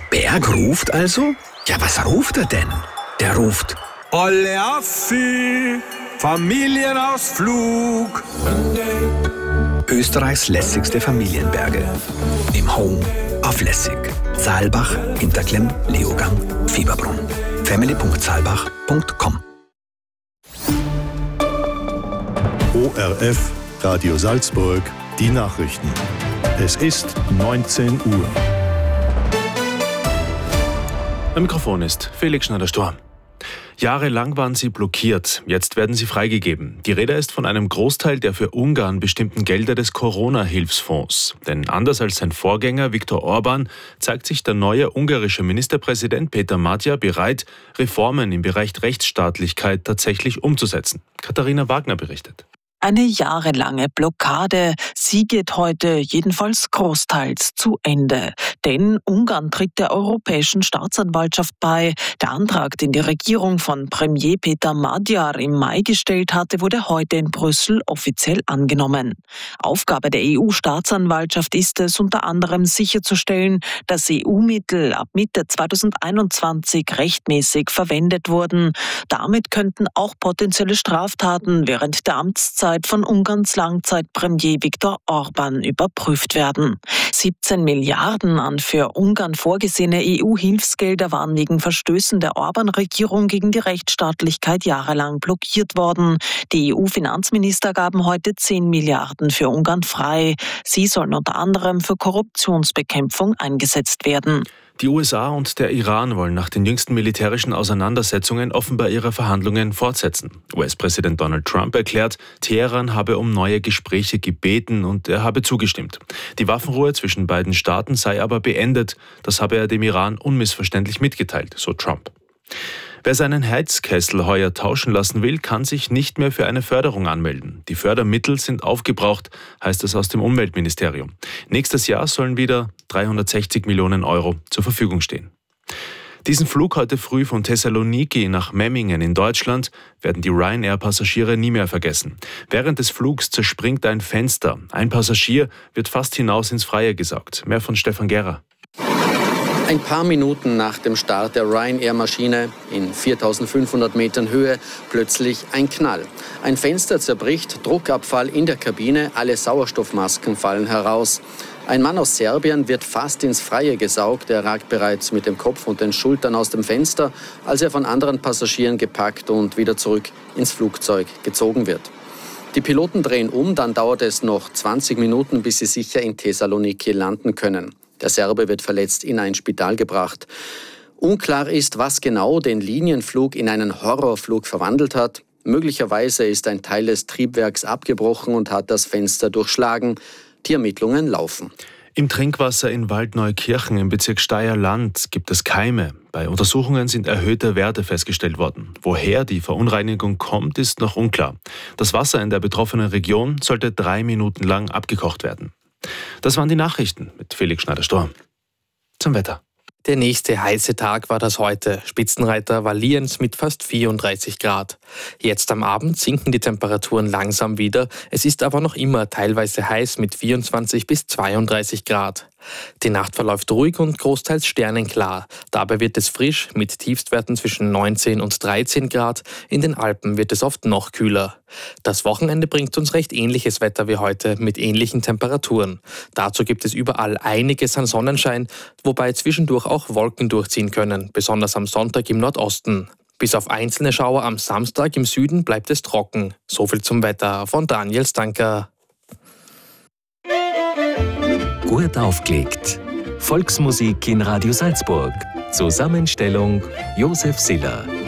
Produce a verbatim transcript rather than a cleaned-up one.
Berg ruft also? Ja, was ruft er denn? Der ruft: Olle Affi, Familienausflug. Österreichs lässigste Familienberge. Im Home auf Lässig. Saalbach, Hinterklemm, Leogang, Fieberbrunn. family punkt saalbach punkt com. O R F, Radio Salzburg, die Nachrichten. Es ist neunzehn Uhr. Am Mikrofon ist Felix Schneider-Stor. Jahrelang waren sie blockiert, jetzt werden sie freigegeben. Die Rede ist von einem Großteil der für Ungarn bestimmten Gelder des Corona-Hilfsfonds. Denn anders als sein Vorgänger Viktor Orbán zeigt sich der neue ungarische Ministerpräsident Peter Magyar bereit, Reformen im Bereich Rechtsstaatlichkeit tatsächlich umzusetzen. Katharina Wagner berichtet. Eine jahrelange Blockade, sie geht heute jedenfalls großteils zu Ende. Denn Ungarn tritt der Europäischen Staatsanwaltschaft bei. Der Antrag, den die Regierung von Premier Peter Magyar im Mai gestellt hatte, wurde heute in Brüssel offiziell angenommen. Aufgabe der E U-Staatsanwaltschaft ist es, unter anderem sicherzustellen, dass E U-Mittel ab Mitte zweitausendeinundzwanzig rechtmäßig verwendet wurden. Damit könnten auch potenzielle Straftaten während der Amtszeit von Ungarns Langzeitpremier Viktor Orbán überprüft werden. siebzehn Milliarden an für Ungarn vorgesehene E U-Hilfsgelder waren wegen Verstößen der Orbán-Regierung gegen die Rechtsstaatlichkeit jahrelang blockiert worden. Die E U-Finanzminister gaben heute zehn Milliarden für Ungarn frei. Sie sollen unter anderem für Korruptionsbekämpfung eingesetzt werden. Die U S A und der Iran wollen nach den jüngsten militärischen Auseinandersetzungen offenbar ihre Verhandlungen fortsetzen. U S-Präsident Donald Trump erklärt, Teheran habe um neue Gespräche gebeten und er habe zugestimmt. Die Waffenruhe zwischen beiden Staaten sei aber beendet. Das habe er dem Iran unmissverständlich mitgeteilt, so Trump. Wer seinen Heizkessel heuer tauschen lassen will, kann sich nicht mehr für eine Förderung anmelden. Die Fördermittel sind aufgebraucht, heißt es aus dem Umweltministerium. Nächstes Jahr sollen wieder dreihundertsechzig Millionen Euro zur Verfügung stehen. Diesen Flug heute früh von Thessaloniki nach Memmingen in Deutschland werden die Ryanair-Passagiere nie mehr vergessen. Während des Flugs zerspringt ein Fenster. Ein Passagier wird fast hinaus ins Freie gesaugt. Mehr von Stefan Gera. Ein paar Minuten nach dem Start der Ryanair-Maschine in viertausendfünfhundert Metern Höhe plötzlich ein Knall. Ein Fenster zerbricht, Druckabfall in der Kabine, alle Sauerstoffmasken fallen heraus. Ein Mann aus Serbien wird fast ins Freie gesaugt. Er ragt bereits mit dem Kopf und den Schultern aus dem Fenster, als er von anderen Passagieren gepackt und wieder zurück ins Flugzeug gezogen wird. Die Piloten drehen um, dann dauert es noch zwanzig Minuten, bis sie sicher in Thessaloniki landen können. Der Serbe wird verletzt in ein Spital gebracht. Unklar ist, was genau den Linienflug in einen Horrorflug verwandelt hat. Möglicherweise ist ein Teil des Triebwerks abgebrochen und hat das Fenster durchschlagen. Die Ermittlungen laufen. Im Trinkwasser in Waldneukirchen im Bezirk Steyr-Land gibt es Keime. Bei Untersuchungen sind erhöhte Werte festgestellt worden. Woher die Verunreinigung kommt, ist noch unklar. Das Wasser in der betroffenen Region sollte drei Minuten lang abgekocht werden. Das waren die Nachrichten mit Felix Schneider-Stor. Zum Wetter. Der nächste heiße Tag war das heute. Spitzenreiter war Lienz mit fast vierunddreißig Grad. Jetzt am Abend sinken die Temperaturen langsam wieder. Es ist aber noch immer teilweise heiß mit vierundzwanzig bis zweiunddreißig Grad. Die Nacht verläuft ruhig und großteils sternenklar. Dabei wird es frisch mit Tiefstwerten zwischen neunzehn und dreizehn Grad. In den Alpen wird es oft noch kühler. Das Wochenende bringt uns recht ähnliches Wetter wie heute mit ähnlichen Temperaturen. Dazu gibt es überall einiges an Sonnenschein, wobei zwischendurch auch Wolken durchziehen können, besonders am Sonntag im Nordosten. Bis auf einzelne Schauer am Samstag im Süden bleibt es trocken. Soviel zum Wetter von Daniel Stanker. Gut aufgelegt. Volksmusik in Radio Salzburg. Zusammenstellung Josef Siller.